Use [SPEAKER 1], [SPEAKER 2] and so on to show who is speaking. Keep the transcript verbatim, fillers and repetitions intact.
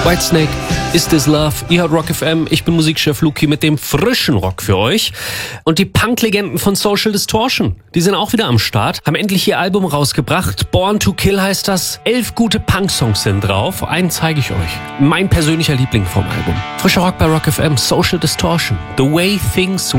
[SPEAKER 1] Whitesnake, Is This Love? Ihr hört Rock F M, ich bin Musikchef Luki mit dem frischen Rock für euch. Und die Punk-Legenden von Social Distortion, die sind auch wieder am Start, haben endlich ihr Album rausgebracht. Born to Kill heißt das. Elf gute Punk-Songs sind drauf. Einen zeige ich euch. Mein persönlicher Liebling vom Album. Frischer Rock bei Rock F M, Social Distortion. The Way Things